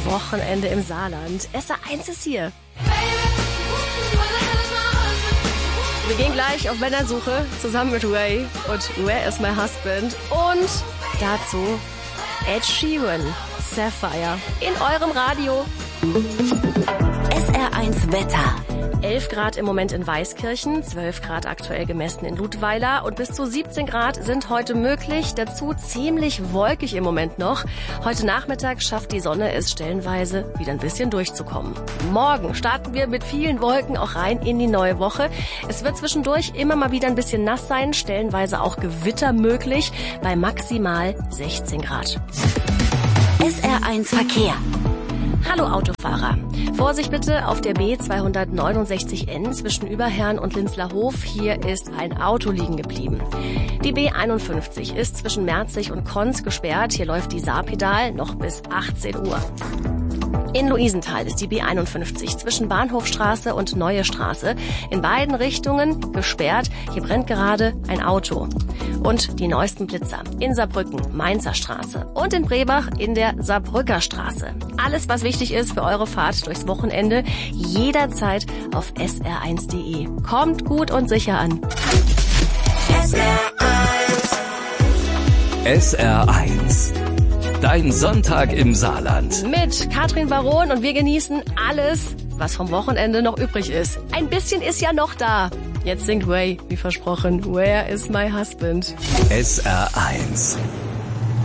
Wochenende im Saarland. SR1 ist hier. Wir gehen gleich auf Männersuche zusammen mit Ray und Where is my husband? Und dazu Ed Sheeran, Sapphire in eurem Radio. SR1 Wetter. 11 Grad im Moment in Weißkirchen, 12 Grad aktuell gemessen in Ludweiler und bis zu 17 Grad sind heute möglich. Dazu ziemlich wolkig im Moment noch. Heute Nachmittag schafft die Sonne es stellenweise wieder ein bisschen durchzukommen. Morgen starten wir mit vielen Wolken auch rein in die neue Woche. Es wird zwischendurch immer mal wieder ein bisschen nass sein, stellenweise auch Gewitter möglich bei maximal 16 Grad. SR1 Verkehr. Hallo Autofahrer. Vorsicht bitte auf der B269N zwischen Überherrn und Linzlerhof. Hier ist ein Auto liegen geblieben. Die B51 ist zwischen Merzig und Konz gesperrt. Hier läuft die Saarpedal noch bis 18 Uhr. In Luisenthal ist die B51 zwischen Bahnhofstraße und Neue Straße in beiden Richtungen gesperrt. Hier brennt gerade ein Auto. Und die neuesten Blitzer in Saarbrücken, Mainzer Straße und in Brebach in der Saarbrücker Straße. Alles, was wichtig ist für eure Fahrt durchs Wochenende, jederzeit auf sr1.de. Kommt gut und sicher an. SR1. Dein Sonntag im Saarland. Mit Katrin Baron und wir genießen alles, was vom Wochenende noch übrig ist. Ein bisschen ist ja noch da. Jetzt singt Ray, wie versprochen, Where is my husband? SR1.